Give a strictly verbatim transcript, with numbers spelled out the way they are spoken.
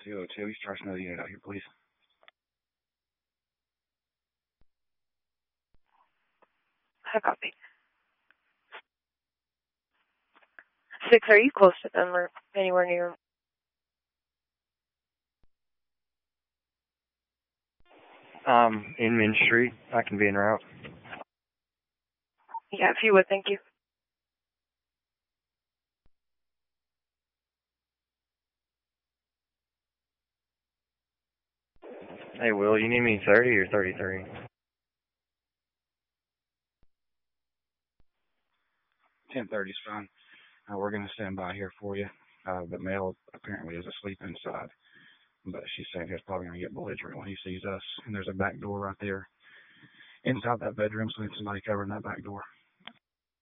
two oh two. East Charge another unit out here, please. I copy. Six, are you close to them or anywhere near? Um, in Main Street. I can be en route. Yeah, if you would, thank you. Hey, Will, you need me thirty or thirty-three? ten thirty is fine. Uh, we're going to stand by here for you. Uh, the male apparently is asleep inside, but she's saying he's probably going to get belligerent when he sees us. And there's a back door right there inside that bedroom, so we need somebody covering that back door.